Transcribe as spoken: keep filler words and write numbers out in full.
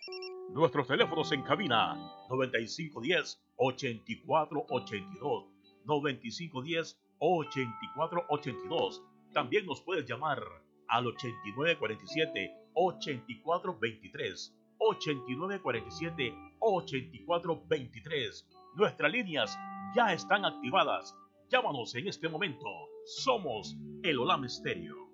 Nuestros teléfonos en cabina noventa y cinco diez, ochenta y cuatro ochenta y dos, noventa y cinco diez, ochenta y cuatro ochenta y dos. También nos puedes llamar al ochenta y nueve cuarenta y siete, ochenta y cuatro veintitrés, ochenta y nueve cuarenta y siete, ochenta y cuatro veintitrés. Nuestras líneas ya están activadas. Llámanos en este momento. Somos el Olam Stereo.